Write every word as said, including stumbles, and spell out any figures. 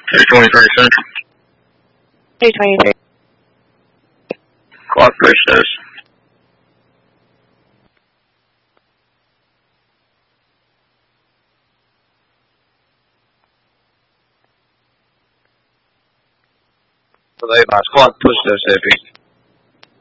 three twenty-three, Central. three twenty-three. Clock bridge knows. Relay by squad push those heavy.